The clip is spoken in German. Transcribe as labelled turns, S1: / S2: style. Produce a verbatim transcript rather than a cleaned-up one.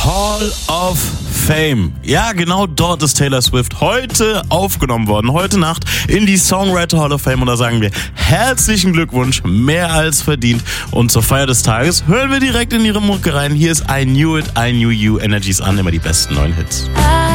S1: Hall of Fame. Ja, genau dort ist Taylor Swift heute aufgenommen worden. Heute Nacht in die Songwriter Hall of Fame. Und da sagen wir herzlichen Glückwunsch, mehr als verdient. Und zur Feier des Tages hören wir direkt in ihre Mucke rein. Hier ist I Knew It, I Knew You, Energies an, immer die besten neuen Hits.